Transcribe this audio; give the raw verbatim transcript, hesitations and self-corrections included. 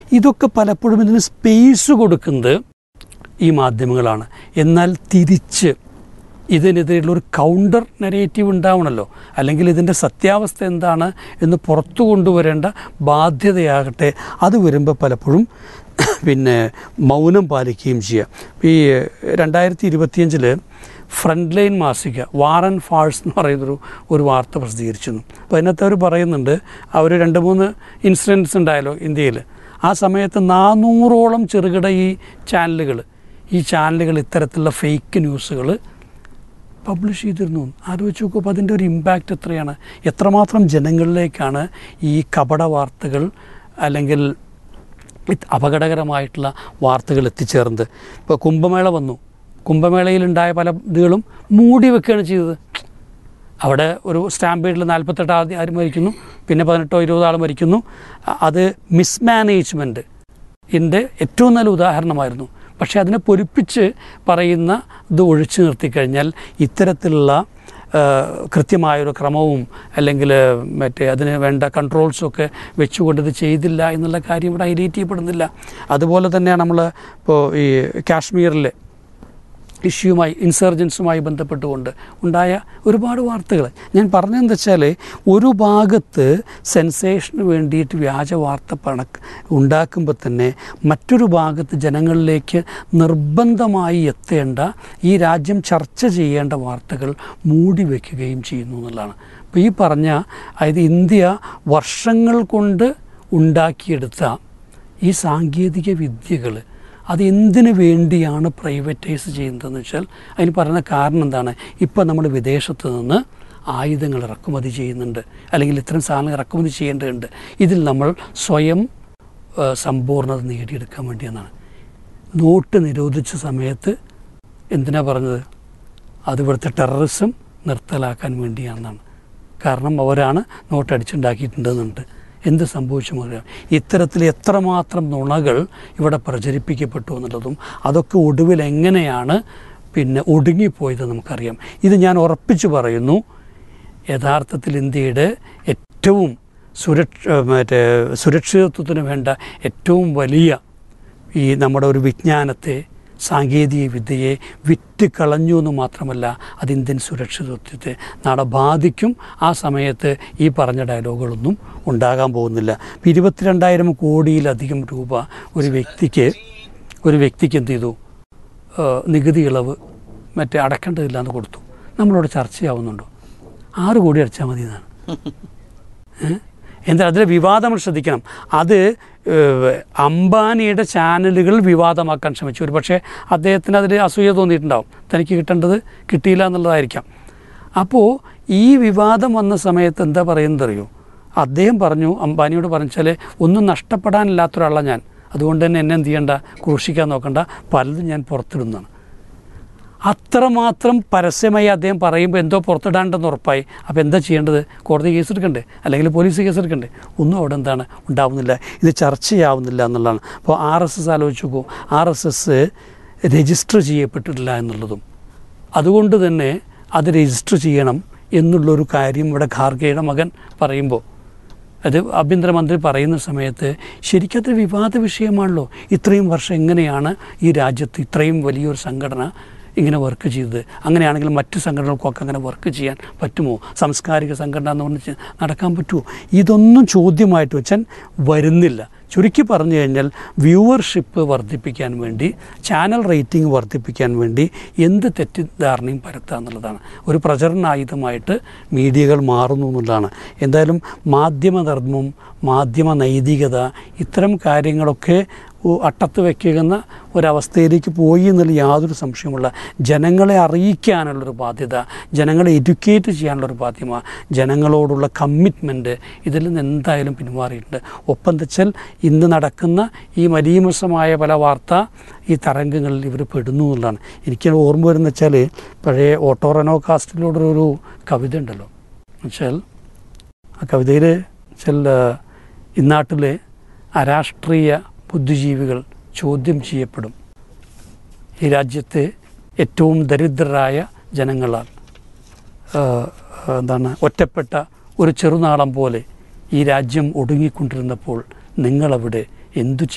ഇതൊക്കെ പലപ്പോഴും ഇതിന് സ്പേസ് കൊടുക്കുന്നത് ഈ മാധ്യമങ്ങളാണ്. എന്നാൽ തിരിച്ച് ഇതിനെതിരെയുള്ള ഒരു കൗണ്ടർ നരേറ്റീവ് ഉണ്ടാവണമല്ലോ, അല്ലെങ്കിൽ ഇതിൻ്റെ സത്യാവസ്ഥ എന്താണ് എന്ന് പുറത്തു കൊണ്ടുവരേണ്ട ബാധ്യതയാകട്ടെ, അത് വരുമ്പോൾ പലപ്പോഴും പിന്നെ മൗനം പാലിക്കുകയും ചെയ്യുക. ഈ രണ്ടായിരത്തി ഇരുപത്തിയഞ്ചിൽ ഫ്രണ്ട് ലൈൻ മാസിക വാർ ആൻഡ് ഫാൾസ് എന്ന് പറയുന്നൊരു ഒരു വാർത്ത പ്രസിദ്ധീകരിച്ചിരുന്നു. അപ്പോൾ അതിനകത്ത് അവർ പറയുന്നുണ്ട്, അവർ രണ്ട് മൂന്ന് ഇൻസിഡൻറ്റ്സ് ഉണ്ടായല്ലോ ഇന്ത്യയിൽ. ആ സമയത്ത് നാനൂറോളം ചെറുകിട ഈ ചാനലുകൾ ഈ ചാനലുകൾ ഇത്തരത്തിലുള്ള ഫേക്ക് ന്യൂസുകൾ പബ്ലിഷ് ചെയ്തിരുന്നു. ആലോചിച്ച് നോക്കൂ, അപ്പോൾ അതിൻ്റെ ഒരു ഇമ്പാക്റ്റ് എത്രയാണ്, എത്രമാത്രം ജനങ്ങളിലേക്കാണ് ഈ കപട വാർത്തകൾ അല്ലെങ്കിൽ അപകടകരമായിട്ടുള്ള വാർത്തകൾ എത്തിച്ചേർന്നത്. ഇപ്പോൾ കുംഭമേള വന്നു, കുംഭമേളയിലുണ്ടായ പല ഇതുകളും മൂടി വെക്കുകയാണ് ചെയ്തത്. അവിടെ ഒരു സ്റ്റാമ്പേഡിൽ നാൽപ്പത്തെട്ട് ആദ്യം ആരും മരിക്കുന്നു, പിന്നെ പതിനെട്ടോ ഇരുപതോ ആൾ മരിക്കുന്നു. അത് മിസ്മാനേജ്മെൻറ്റ് ഇതിൻ്റെ ഏറ്റവും നല്ല ഉദാഹരണമായിരുന്നു. പക്ഷേ അതിനെ പൊലിപ്പിച്ച് പറയുന്ന ഇത് ഒഴിച്ചു നിർത്തിക്കഴിഞ്ഞാൽ ഇത്തരത്തിലുള്ള കൃത്യമായൊരു ക്രമവും അല്ലെങ്കിൽ മറ്റേ അതിന് വേണ്ട കൺട്രോൾസൊക്കെ വെച്ചുകൊണ്ട് ഇത് ചെയ്തില്ല എന്നുള്ള കാര്യം ഇവിടെ ഹൈലൈറ്റ് ചെയ്യപ്പെടുന്നില്ല. അതുപോലെ തന്നെയാണ് നമ്മൾ ഇപ്പോൾ ഈ കാശ്മീരിലെ ഇഷ്യൂമായി ഇൻസർജൻസുമായി ബന്ധപ്പെട്ടുകൊണ്ട് ഉണ്ടായ ഒരുപാട് വാർത്തകൾ. ഞാൻ പറഞ്ഞതെന്ന് വെച്ചാൽ, ഒരു ഭാഗത്ത് സെൻസേഷന് വേണ്ടിയിട്ട് വ്യാജ വാർത്ത പണ ഉണ്ടാക്കുമ്പോൾ തന്നെ മറ്റൊരു ഭാഗത്ത് ജനങ്ങളിലേക്ക് നിർബന്ധമായി എത്തേണ്ട, ഈ രാജ്യം ചർച്ച ചെയ്യേണ്ട വാർത്തകൾ മൂടി വയ്ക്കുകയും ചെയ്യുന്നു എന്നുള്ളതാണ്. അപ്പോൾ ഈ പറഞ്ഞ, അതായത് ഇന്ത്യ വർഷങ്ങൾ കൊണ്ട് ഉണ്ടാക്കിയെടുത്ത ഈ സാങ്കേതിക വിദ്യകൾ അത് എന്തിനു വേണ്ടിയാണ് പ്രൈവറ്റൈസ് ചെയ്യുന്നതെന്ന് വെച്ചാൽ, അതിന് പറയുന്ന കാരണം എന്താണ്? ഇപ്പം നമ്മൾ വിദേശത്ത് നിന്ന് ആയുധങ്ങൾ ഇറക്കുമതി ചെയ്യുന്നുണ്ട്, അല്ലെങ്കിൽ ഇത്തരം സാധനങ്ങൾ ഇറക്കുമതി ചെയ്യേണ്ടതുണ്ട്. ഇതിൽ നമ്മൾ സ്വയം സമ്പൂർണ്ണത നേടിയെടുക്കാൻ വേണ്ടിയെന്നാണ്. നോട്ട് നിരോധിച്ച സമയത്ത് എന്തിനാ പറഞ്ഞത്? അത് ഇവിടുത്തെ ടെററിസം നിർത്തലാക്കാൻ വേണ്ടിയാണെന്നാണ്. കാരണം അവരാണ് നോട്ട് അടിച്ചുണ്ടാക്കിയിട്ടുണ്ടെന്നുണ്ട്. എന്ത് സംഭവിച്ചു അറിയാം. ഇത്തരത്തിൽ എത്രമാത്രം നുണകൾ ഇവിടെ പ്രചരിപ്പിക്കപ്പെട്ടു എന്നുള്ളതും അതൊക്കെ ഒടുവിൽ എങ്ങനെയാണ് പിന്നെ ഒടുങ്ങിപ്പോയത് നമുക്കറിയാം. ഇത് ഞാൻ ഉറപ്പിച്ചു പറയുന്നു, യഥാർത്ഥത്തിൽ ഇന്ത്യയുടെ ഏറ്റവും സുരക്ഷ മറ്റേ സുരക്ഷിതത്വത്തിന് വേണ്ട ഏറ്റവും വലിയ ഈ നമ്മുടെ ഒരു വിജ്ഞാനത്തെ, സാങ്കേതിക വിദ്യയെ വിറ്റ് കളഞ്ഞു എന്ന് മാത്രമല്ല, അത് ഇന്ത്യൻ സുരക്ഷിതത്വത്തെ നാളെ ബാധിക്കും. ആ സമയത്ത് ഈ പറഞ്ഞ ഡയലോഗുകളൊന്നും ഉണ്ടാകാൻ പോകുന്നില്ല. ഇരുപത്തിരണ്ടായിരം കോടിയിലധികം രൂപ ഒരു വ്യക്തിക്ക് ഒരു വ്യക്തിക്ക് എന്ത് ചെയ്തു? നികുതി ഇളവ് മറ്റേ അടക്കേണ്ടതില്ല എന്ന് കൊടുത്തു. നമ്മളോട് ചർച്ചയാവുന്നുണ്ടോ? ആറ് കോടി അടച്ചാൽ മതി എന്നാണ്. എന്താ അതിലെ വിവാദം നമ്മൾ ശ്രദ്ധിക്കണം. അത് അംബാനിയുടെ ചാനലുകൾ വിവാദമാക്കാൻ ശ്രമിച്ചു. ഒരു പക്ഷേ അദ്ദേഹത്തിന് അതിൽ അസൂയ തോന്നിയിട്ടുണ്ടാവും, തനിക്ക് കിട്ടേണ്ടത് കിട്ടിയില്ല എന്നുള്ളതായിരിക്കാം. അപ്പോൾ ഈ വിവാദം വന്ന സമയത്ത് എന്താ പറയുന്നത് അറിയോ? അദ്ദേഹം പറഞ്ഞു, അംബാനിയോട് പറഞ്ഞാൽ ഒന്നും നഷ്ടപ്പെടാനില്ലാത്ത ഒരാളാണ് ഞാൻ, അതുകൊണ്ട് തന്നെ എന്നെ എന്ത് ചെയ്യണ്ട, ക്രൂശിക്കാൻ നോക്കണ്ട, പലതും ഞാൻ പുറത്തിടുന്നതാണ്. അത്രമാത്രം പരസ്യമായി അദ്ദേഹം പറയുമ്പോൾ എന്തോ പുറത്തിടാണ്ടെന്ന് ഉറപ്പായി. അപ്പോൾ എന്താ ചെയ്യേണ്ടത്? കോടതി കേസെടുക്കണ്ടേ, അല്ലെങ്കിൽ പോലീസ് കേസെടുക്കണ്ടേ? ഒന്നും അവിടെ എന്താണ് ഉണ്ടാവുന്നില്ല, ഇത് ചർച്ചയാവുന്നില്ല എന്നുള്ളതാണ്. അപ്പോൾ ആർ എസ് എസ് ആലോചിച്ച് നോക്കൂ, ആർ എസ് എസ് രജിസ്റ്റർ ചെയ്യപ്പെട്ടിട്ടില്ല എന്നുള്ളതും, അതുകൊണ്ട് തന്നെ അത് രജിസ്റ്റർ ചെയ്യണം എന്നുള്ളൊരു കാര്യം ഇവിടെ ഖാർഗെയുടെ മകൻ പറയുമ്പോൾ, അത് ആഭ്യന്തരമന്ത്രി പറയുന്ന സമയത്ത് ശരിക്കും അതൊരു വിവാദ വിഷയമാണല്ലോ. ഇത്രയും വർഷം എങ്ങനെയാണ് ഈ രാജ്യത്ത് ഇത്രയും വലിയൊരു സംഘടന ഇങ്ങനെ വർക്ക് ചെയ്തത്? അങ്ങനെയാണെങ്കിൽ മറ്റ് സംഘടനകൾക്കൊക്കെ അങ്ങനെ വർക്ക് ചെയ്യാൻ പറ്റുമോ? സാംസ്കാരിക സംഘടന എന്ന് പറഞ്ഞ് നടക്കാൻ പറ്റുമോ? ഇതൊന്നും ചോദ്യമായിട്ട് വെച്ചാൽ വരുന്നില്ല. ചുരുക്കി പറഞ്ഞു കഴിഞ്ഞാൽ വ്യൂവർഷിപ്പ് വർദ്ധിപ്പിക്കാൻ വേണ്ടി, ചാനൽ റേറ്റിംഗ് വർദ്ധിപ്പിക്കാൻ വേണ്ടി എന്ത് തെറ്റിദ്ധാരണയും പരത്തുക എന്നുള്ളതാണ്. ഒരു പ്രചരണായുധമായിട്ട് മീഡിയകൾ മാറുന്നു എന്നുള്ളതാണ്. എന്തായാലും മാധ്യമധർമ്മം, മാധ്യമ നൈതികത, ഇത്തരം കാര്യങ്ങളൊക്കെ അട്ടത്ത് വയ്ക്കുന്ന ഒരവസ്ഥയിലേക്ക് പോയി എന്നുള്ള യാതൊരു സംശയമുള്ള, ജനങ്ങളെ അറിയിക്കാനുള്ളൊരു ബാധ്യത, ജനങ്ങളെ എഡ്യൂക്കേറ്റ് ചെയ്യാനുള്ളൊരു ബാധ്യത, ജനങ്ങളോടുള്ള കമ്മിറ്റ്മെൻറ്റ്, ഇതിൽ നിന്ന് എന്തായാലും പിന്മാറിയിട്ടുണ്ട്. ഒപ്പം വെച്ചാൽ ഇന്ന് നടക്കുന്ന ഈ മലീമസമായ പല വാർത്ത ഈ തരംഗങ്ങളിൽ ഇവർ പെടുന്നു എന്നുള്ളതാണ്. എനിക്ക് ഓർമ്മ വരുന്ന വെച്ചാൽ, പഴയ ഓട്ടോറനോ കാസ്റ്റിലൂടെ ഒരു കവിത ഉണ്ടല്ലോ. എന്നുവെച്ചാൽ ആ കവിതയിൽ വെച്ചാൽ ഇന്നാട്ടിലെ അരാഷ്ട്രീയ ബുദ്ധിജീവികൾ ചോദ്യം ചെയ്യപ്പെടും. ഈ രാജ്യത്തെ ഏറ്റവും ദരിദ്രരായ ജനങ്ങളാൽ എന്താണ് ഒറ്റപ്പെട്ട ഒരു ചെറുനാടൻ പോലെ ഈ രാജ്യം ഒടുങ്ങിക്കൊണ്ടിരുന്നപ്പോൾ നിങ്ങളവിടെ എന്തു